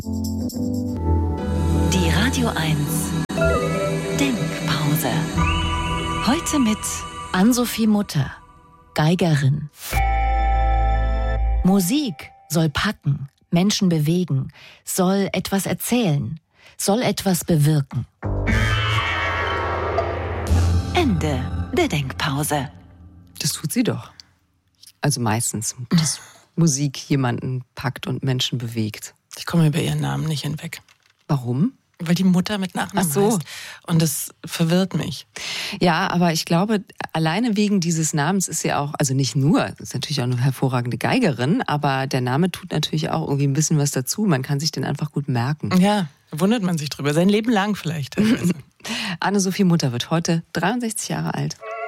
Die Radio 1 Denkpause. Heute mit Ann-Sophie Mutter, Geigerin. Musik soll packen, Menschen bewegen, soll etwas erzählen, soll etwas bewirken. Ende der Denkpause. Das tut sie doch. Also meistens, dass Musik jemanden packt und Menschen bewegt. Ich komme über ihren Namen nicht hinweg. Warum? Weil die Mutter mit Nachnamen heißt. Und das verwirrt mich. Ja, aber ich glaube, alleine wegen dieses Namens ist sie auch, also nicht nur, ist natürlich auch eine hervorragende Geigerin, aber der Name tut natürlich auch irgendwie ein bisschen was dazu. Man kann sich den einfach gut merken. Ja, da wundert man sich drüber. Sein Leben lang vielleicht. Ann-Sophie Mutter wird heute 63 Jahre alt.